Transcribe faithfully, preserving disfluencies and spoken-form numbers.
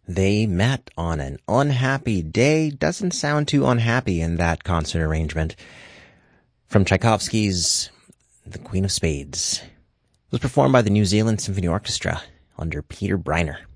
They met on an unhappy day. Doesn't sound too unhappy in that concert arrangement. From Tchaikovsky's The Queen of Spades. It was performed by the New Zealand Symphony Orchestra under Peter Breiner.